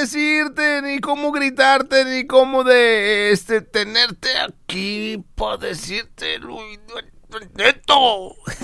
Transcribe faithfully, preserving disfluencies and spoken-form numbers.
decirte, ni cómo gritarte, ni cómo de este tenerte aquí para decirte, Luis, neto.